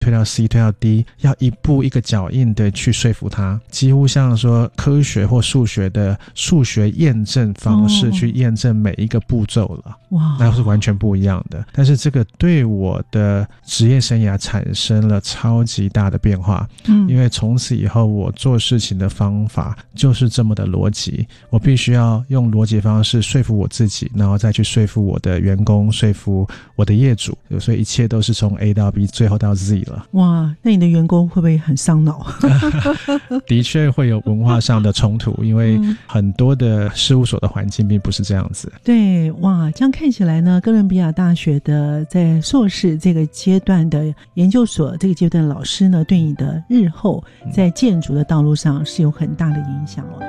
推到 C 推到 D， 要一步一个脚印的去说服他，几乎像说科学或数学的数学验证方式去验证每一个步骤了。哇，那是完全不一样的。但是这个对我的职业生涯产生了超级大的变化，因为从此以后我做事情的方法就是这么的逻辑，我必须要用逻辑方式说服我自己，然后再去说服我的员工，说服我的业主，所以一切都是从 A 到 B 最后到 Z 了。 哇，那你的员工会不会很伤脑？ 的确会有文化上的冲突，因为很多的事务所的环境并不是这样子。 对，哇，这样看起来呢，哥伦比亚大学的在硕士这个阶段的研究所这个阶段的老师呢，对你的日后在建筑的道路上是有很大的影响哦。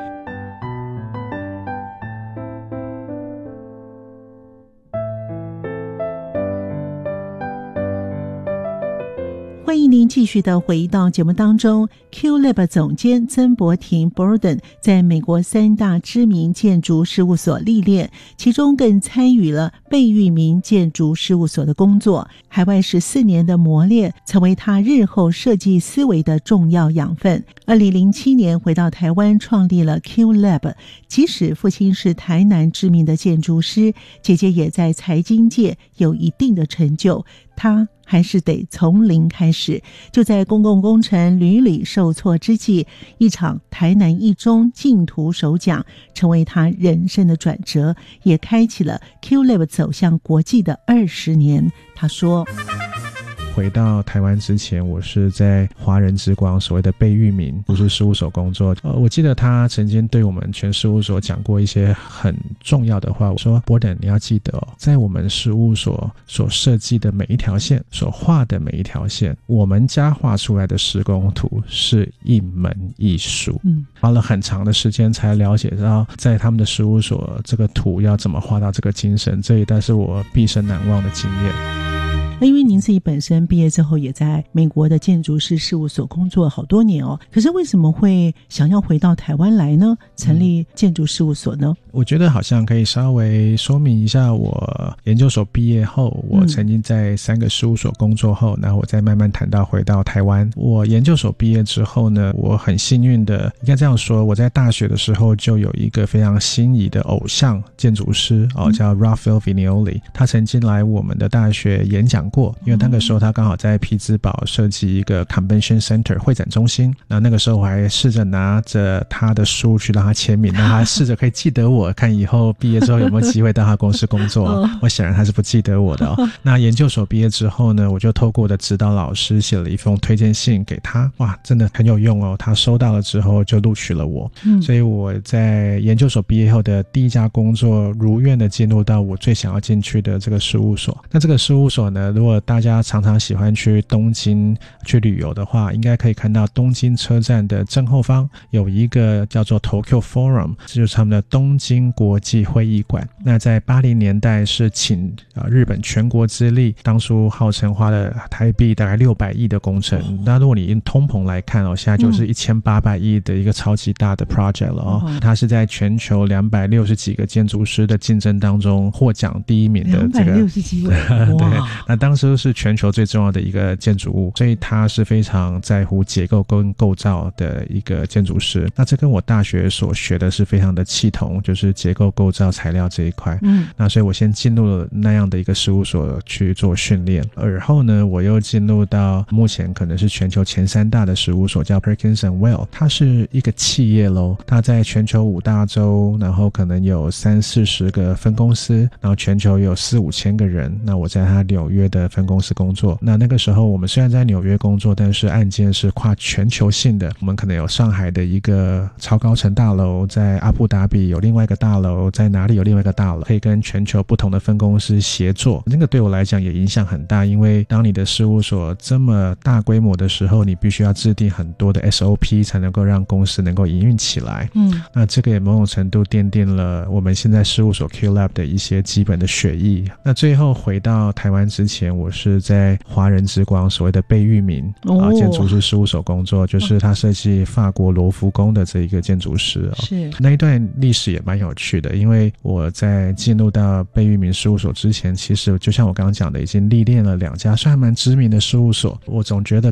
欢迎您继续的回到节目当中。 QLab 总监曾博廷 Borden 在美国3大知名建筑事务所历练，其中更参与了贝聿铭建筑事务所的工作，海外14年的磨练成为他日后设计思维的重要养分。2007年回到台湾创立了 QLab， 即使父亲是台南知名的建筑师，姐姐也在财经界有一定的成就，他还是得从零开始。就在公共工程屡屡受挫之际，一场台南一中竞图首奖成为他人生的转折，也开启了 QLab 走向国际的20年。他说， 回到台湾之前，我是在华人之光所谓的贝聿铭图书事务所工作。我记得他曾经对我们全事务所讲过一些很重要的话，我说 Borden 你要记得在我们事务所所设计的每一条线，所画的每一条线，我们家画出来的施工图是一门艺术。花了很长的时间才了解到在他们的事务所这个图要怎么画到这个精神，这一代是我毕生难忘的经验。 因为您自己本身毕业之后也在美国的建筑师事务所工作好多年哦，可是为什么会想要回到台湾来呢？成立建筑事务所呢？ 我觉得好像可以稍微说明一下，我研究所毕业后，我曾经在3个事务所工作后，然后我再慢慢谈到回到台湾。我研究所毕业之后呢，我很幸运的，应该这样说，我在大学的时候就有一个非常心仪的偶像建筑师叫 Raphael Vignoli， 他曾经来我们的大学演讲过，因为那个时候他刚好在匹兹堡设计一个 Convention Center 会展中心，那个时候我还试着拿着他的书去让他签名，让他试着可以记得我，看以后毕业之后有没有机会到他公司工作。我显然他是不记得我的那研究所毕业之后呢，我就透过我的指导老师写了一封推荐信给他，哇，真的很有用他收到了之后就录取了我。所以我在研究所毕业后的第一家工作如愿的进入到我最想要进去的这个事务所。那这个事务所呢，如果大家常常喜欢去东京去旅游的话，应该可以看到东京车站的正后方有一个叫做 Tokyo Forum， 这就是他们的东京国际会议馆。那在80年代是请日本全国之力，当初号称花了台币大概600亿的工程。那如果你用通膨来看现在就是1800亿的一个超级大的 project 了它是在全球260几个建筑师的竞争当中获奖第一名的这个 260几位对，那当时是全球最重要的一个建筑物，所以他是非常在乎结构跟构造的一个建筑师。那这跟我大学所学的是非常的契同，就是结构构造材料这一块。那所以我先进入了那样的一个事务所去做训练，而后呢我又进入到目前可能是全球前3大的事务所，叫 Perkins & Will， 它是一个企业咯，它在全球5大洲，然后可能有30-40个分公司，然后全球有4-5千个人。那我在它纽约的分公司工作，那个时候我们虽然在纽约工作，但是案件是跨全球性的，我们可能有上海的一个超高层大楼，在阿布达比有另外一个大楼，在哪里有另外一个大楼，可以跟全球不同的分公司协作。那个对我来讲也影响很大，因为当你的事务所这么大规模的时候，你必须要制定很多的 SOP 才能够让公司能够营运起来。那这个也某种程度奠定了我们现在事务所 QLab 的一些基本的血液。那最后回到台湾之前， 前我是在华人之光所谓的贝聿铭建筑师事务所工作，就是他设计法国罗浮宫的这一个建筑师是那一段历史也蛮有趣的，因为我在进入到贝聿铭事务所之前，其实就像我刚刚讲的，已经历练了2家算蛮知名的事务所。我总觉得